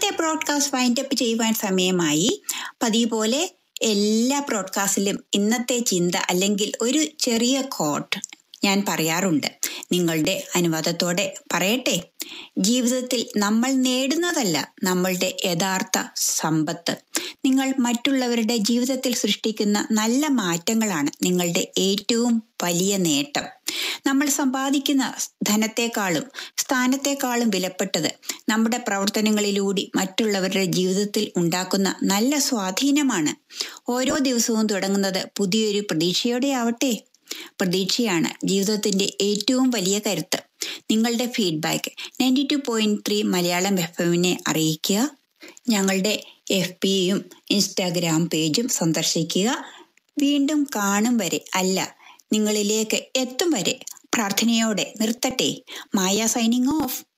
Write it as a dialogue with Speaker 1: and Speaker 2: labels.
Speaker 1: ഇന്നത്തെ broadcast wind up ചെയ്യുവാൻ സമയമായി. പതിവ് പോലെ എല്ലാ ബ്രോഡ്കാസ്റ്റിലും ഇന്നത്തെ ചിന്ത അല്ലെങ്കിൽ ഒരു ചെറിയ കോട്ട് ഞാൻ പറയാറുണ്ട്. നിങ്ങളുടെ അനുവാദത്തോടെ പറയട്ടെ. ജീവിതത്തിൽ നമ്മൾ നേടുന്നതല്ല നമ്മളുടെ യഥാർത്ഥ സമ്പത്ത്. നിങ്ങൾ മറ്റുള്ളവരുടെ ജീവിതത്തിൽ സൃഷ്ടിക്കുന്ന നല്ല മാറ്റങ്ങളാണ് നിങ്ങളുടെ ഏറ്റവും വലിയ നേട്ടം. നമ്മൾ സമ്പാദിക്കുന്ന ധനത്തെക്കാളും സ്ഥാനത്തെക്കാളും വിലപ്പെട്ടത് നമ്മുടെ പ്രവർത്തനങ്ങളിലൂടെ മറ്റുള്ളവരുടെ ജീവിതത്തിൽ ഉണ്ടാക്കുന്ന നല്ല സ്വാധീനമാണ്. ഓരോ ദിവസവും തുടങ്ങുന്നത് പുതിയൊരു പ്രതീക്ഷയോടെ ആവട്ടെ. പ്രതീക്ഷയാണ് ജീവിതത്തിന്റെ ഏറ്റവും വലിയ കരുത്ത്. നിങ്ങളുടെ ഫീഡ്ബാക്ക് 92.3 മലയാളം FM-നെ അറിയിക്കുക. ഞങ്ങളുടെ FBയും ഇൻസ്റ്റാഗ്രാം പേജും സന്ദർശിക്കുക. വീണ്ടും കാണും വരെ, അല്ല നിങ്ങളിലേക്ക് എത്തും വരെ പ്രാർത്ഥനയോടെ നിർത്തട്ടെ. മായ സൈനിങ് ഓഫ്.